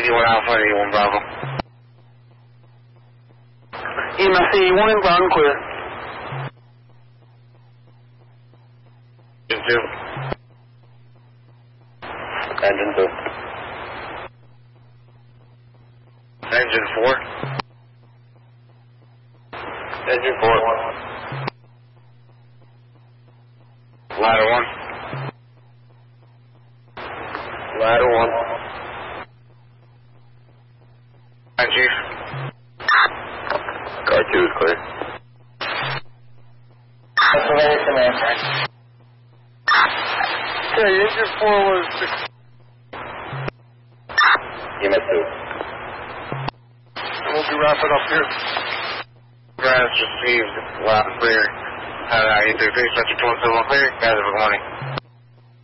81 Alpha, 81 Bravo. EMS 81 inbound and clear. Engine 2. Engine 2. Engine 4. Engine 4. Ladder 1. Ladder 1. Hi, Chief. Car 2 is clear. Pennsylvania Command. Okay, engine 4 was... EMS 2. And we'll be wrapping up here. Guys received loud and clear. Either 3 such a 27 clear. Guys, have a good morning.